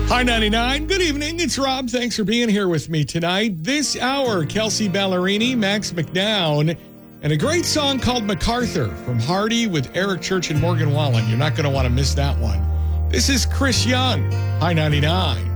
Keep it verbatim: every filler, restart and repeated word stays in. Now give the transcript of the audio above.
Hi ninety-nine. Good evening. It's Rob. Thanks for being here with me tonight. This hour, Kelsey Ballerini, Max McDowell, and a great song called MacArthur from Hardy with Eric Church and Morgan Wallen. You're not going to want to miss that one. This is Chris Young. Hi ninety-nine.